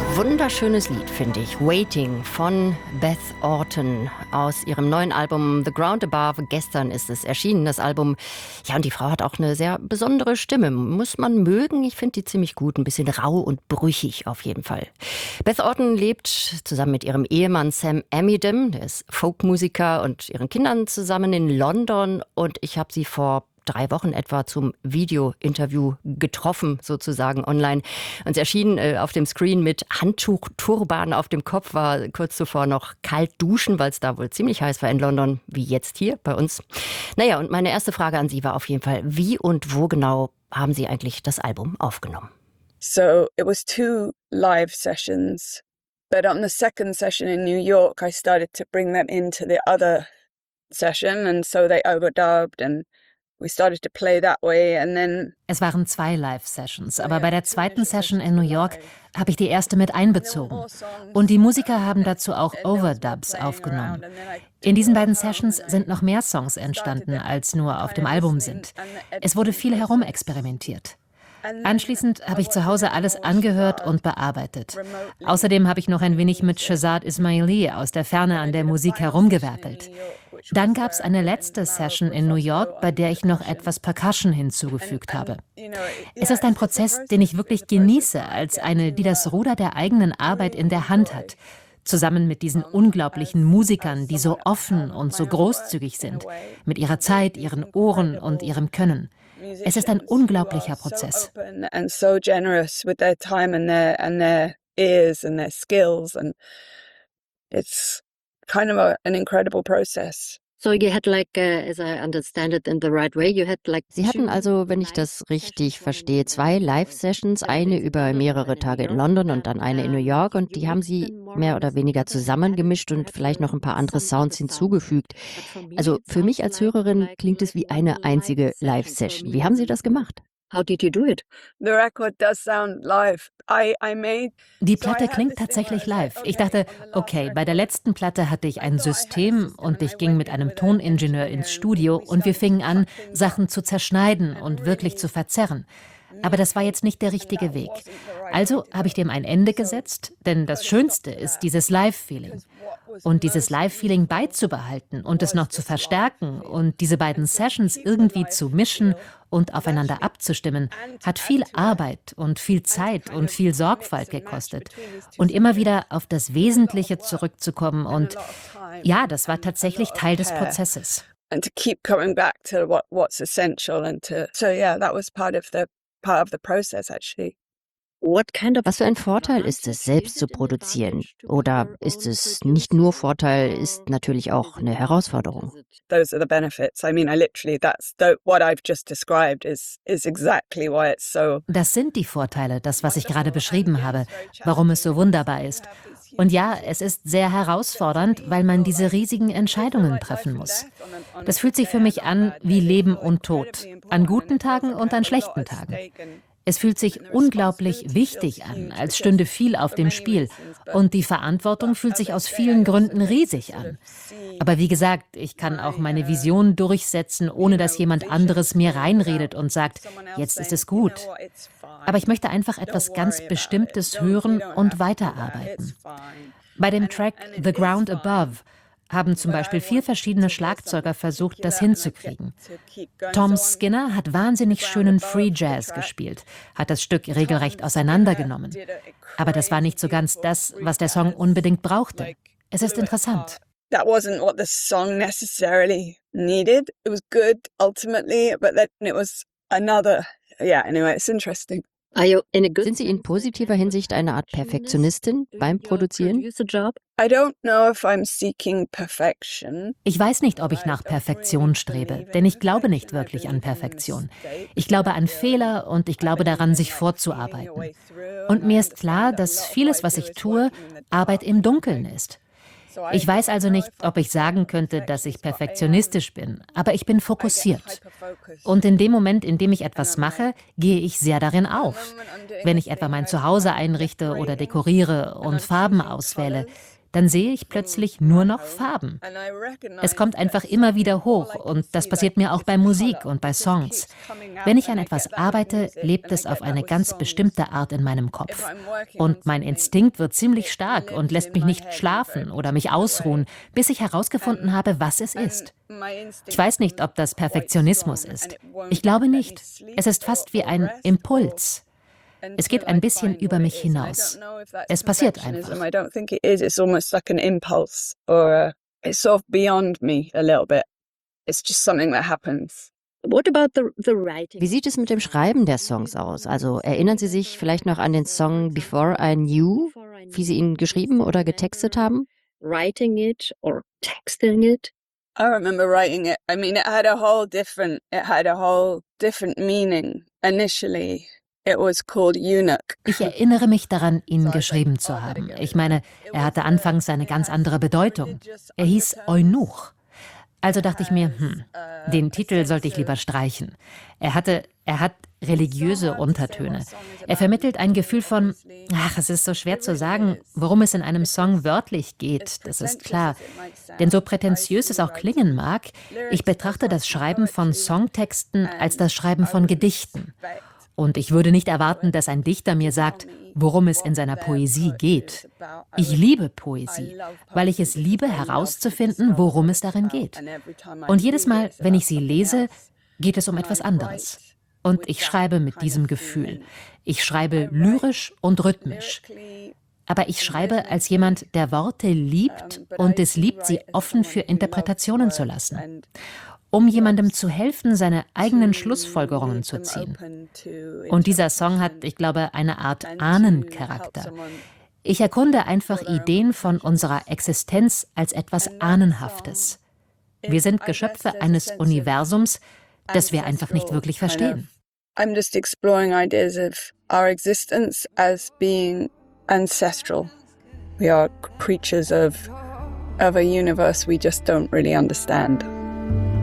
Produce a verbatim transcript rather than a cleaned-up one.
Wunderschönes Lied, finde ich. Waiting von Beth Orton aus ihrem neuen Album The Ground Above. Gestern ist es erschienen, das Album. Ja, und die Frau hat auch eine sehr besondere Stimme. Muss man mögen. Ich finde die ziemlich gut. Ein bisschen rau und brüchig auf jeden Fall. Beth Orton lebt zusammen mit ihrem Ehemann Sam Amidem, der ist Folkmusiker, und ihren Kindern zusammen in London. Und ich habe sie vor drei Wochen etwa zum Video-Interview getroffen, sozusagen online. Und sie erschien äh, auf dem Screen mit Handtuch, Turban auf dem Kopf, war kurz zuvor noch kalt duschen, weil es da wohl ziemlich heiß war in London, wie jetzt hier bei uns. Naja, und meine erste Frage an Sie war auf jeden Fall, wie und wo genau haben Sie eigentlich das Album aufgenommen? So it was two live sessions, but on the second session in New York, I started to bring them into the other session, and so they overdubbed and we started to play that way, and then Es waren zwei Live-Sessions, aber bei der zweiten Session in New York habe ich die erste mit einbezogen. Und die Musiker haben dazu auch Overdubs aufgenommen. In diesen beiden Sessions sind noch mehr Songs entstanden, als nur auf dem Album sind. Es wurde viel herumexperimentiert. Anschließend habe ich zu Hause alles angehört und bearbeitet. Außerdem habe ich noch ein wenig mit Shazad Ismaili aus der Ferne an der Musik herumgewerkelt. Dann gab es eine letzte Session in New York, bei der ich noch etwas Percussion hinzugefügt habe. Es ist ein Prozess, den ich wirklich genieße, als eine, die das Ruder der eigenen Arbeit in der Hand hat. Zusammen mit diesen unglaublichen Musikern, die so offen und so großzügig sind, mit ihrer Zeit, ihren Ohren und ihrem Können. Es ist ein unglaublicher Prozess. Kind of a, an incredible process. So you had like, uh, as I understand it in the right way, you had like Sie hatten also, wenn ich das richtig verstehe, zwei Live-Sessions, eine über mehrere Tage in London und dann eine in New York, und die haben Sie mehr oder weniger zusammengemischt und vielleicht noch ein paar andere Sounds hinzugefügt. Also für mich als Hörerin klingt es wie eine einzige Live-Session. Wie haben Sie das gemacht? How did you do it? The record does sound live. I, I made Die Platte klingt tatsächlich live. Ich dachte, okay, bei der letzten Platte hatte ich ein System und ich ging mit einem Toningenieur ins Studio und wir fingen an, Sachen zu zerschneiden und wirklich zu verzerren. Aber das war jetzt nicht der richtige Weg. Also habe ich dem ein Ende gesetzt, denn das Schönste ist dieses Live-Feeling. Und dieses Live-Feeling beizubehalten und es noch zu verstärken und diese beiden Sessions irgendwie zu mischen und aufeinander abzustimmen, hat viel Arbeit und viel Zeit und viel Sorgfalt gekostet. Und immer wieder auf das Wesentliche zurückzukommen, und ja, das war tatsächlich Teil des Prozesses. And to keep coming back to what what's essential, and to so yeah, that was part of the part of the process actually. Was für ein Vorteil ist es, selbst zu produzieren? Oder ist es nicht nur Vorteil, ist natürlich auch eine Herausforderung? Those are the benefits. I mean, I literally, that's the, what I've just described is is exactly why it's so. Das sind die Vorteile, das, was ich gerade beschrieben habe, warum es so wunderbar ist. Und ja, es ist sehr herausfordernd, weil man diese riesigen Entscheidungen treffen muss. Das fühlt sich für mich an wie Leben und Tod, an guten Tagen und an schlechten Tagen. Es fühlt sich unglaublich wichtig an, als stünde viel auf dem Spiel. Und die Verantwortung fühlt sich aus vielen Gründen riesig an. Aber wie gesagt, ich kann auch meine Vision durchsetzen, ohne dass jemand anderes mir reinredet und sagt, jetzt ist es gut. Aber ich möchte einfach etwas ganz Bestimmtes hören und weiterarbeiten. Bei dem Track The Ground Above haben zum Beispiel vier verschiedene Schlagzeuger versucht, das hinzukriegen. Tom Skinner hat wahnsinnig schönen Free Jazz gespielt, hat das Stück regelrecht auseinandergenommen. Aber das war nicht so ganz das, was der Song unbedingt brauchte. Es ist interessant. That wasn't what the song necessarily needed. It was good ultimately, but then it was another. Yeah, anyway, it's interesting. Sind Sie in positiver Hinsicht eine Art Perfektionistin beim Produzieren? I don't know if I'm seeking perfection. Ich weiß nicht, ob ich nach Perfektion strebe, denn ich glaube nicht wirklich an Perfektion. Ich glaube an Fehler und ich glaube daran, sich vorzuarbeiten. Und mir ist klar, dass vieles, was ich tue, Arbeit im Dunkeln ist. Ich weiß also nicht, ob ich sagen könnte, dass ich perfektionistisch bin, aber ich bin fokussiert. Und in dem Moment, in dem ich etwas mache, gehe ich sehr darin auf. Wenn ich etwa mein Zuhause einrichte oder dekoriere und Farben auswähle, dann sehe ich plötzlich nur noch Farben. Es kommt einfach immer wieder hoch und das passiert mir auch bei Musik und bei Songs. Wenn ich an etwas arbeite, lebt es auf eine ganz bestimmte Art in meinem Kopf. Und mein Instinkt wird ziemlich stark und lässt mich nicht schlafen oder mich ausruhen, bis ich herausgefunden habe, was es ist. Ich weiß nicht, ob das Perfektionismus ist. Ich glaube nicht. Es ist fast wie ein Impuls. Es geht ein bisschen über mich hinaus. Es passiert einfach. I don't think it is. It's almost like an impulse, or it's sort of beyond me a little bit. It's just something that happens. What about the, the writing? Wie sieht es mit dem Schreiben der Songs aus? Also erinnern Sie sich vielleicht noch an den Song Before I Knew, wie Sie ihn geschrieben oder getextet haben? Writing it or texting it? I remember writing it. I mean, it had a whole different, it had a whole different meaning initially. It was called Eunuch. Ich erinnere mich daran, ihn geschrieben zu haben. Ich meine, er hatte anfangs eine ganz andere Bedeutung. Er hieß Eunuch. Also dachte ich mir, hm, den Titel sollte ich lieber streichen. Er hatte, er hat religiöse Untertöne. Er vermittelt ein Gefühl von, ach, es ist so schwer zu sagen, worum es in einem Song wörtlich geht, das ist klar. Denn so prätentiös es auch klingen mag, ich betrachte das Schreiben von Songtexten als das Schreiben von Gedichten. Und ich würde nicht erwarten, dass ein Dichter mir sagt, worum es in seiner Poesie geht. Ich liebe Poesie, weil ich es liebe, herauszufinden, worum es darin geht. Und jedes Mal, wenn ich sie lese, geht es um etwas anderes. Und ich schreibe mit diesem Gefühl. Ich schreibe lyrisch und rhythmisch. Aber ich schreibe als jemand, der Worte liebt und es liebt, sie offen für Interpretationen zu lassen. Um jemandem zu helfen, seine eigenen Schlussfolgerungen zu ziehen. Und dieser Song hat, ich glaube, eine Art Ahnencharakter. Ich erkunde einfach Ideen von unserer Existenz als etwas Ahnenhaftes. Wir sind Geschöpfe eines Universums, das wir einfach nicht wirklich verstehen. I'm just exploring ideas of our existence as being ancestral. We are creatures of, of a universe we just don't really understand.